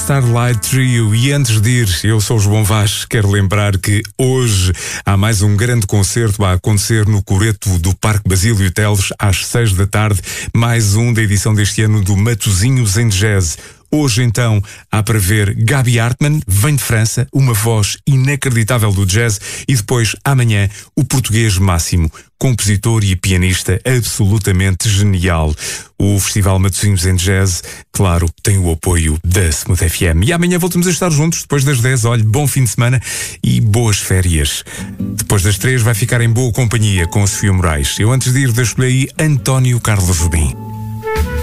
Starlight Trio. E antes de ir, eu sou o João Vaz, quero lembrar que hoje há mais um grande concerto a acontecer no Coreto do Parque Basílio Teles às 6 da tarde, mais um da edição deste ano do Matosinhos em Jazz. Hoje, então, há para ver Gaby Hartmann, vem de França, uma voz inacreditável do jazz, e depois, amanhã, o português Máximo, compositor e pianista absolutamente genial. O Festival Matosinhos em Jazz, claro, tem o apoio da Smooth FM. E amanhã voltamos a estar juntos, depois das 10. Olhe, bom fim de semana e boas férias. Depois das 3 vai ficar em boa companhia com a Sofia Moraes. Eu, antes de ir, deixo-lhe aí António Carlos Jobim.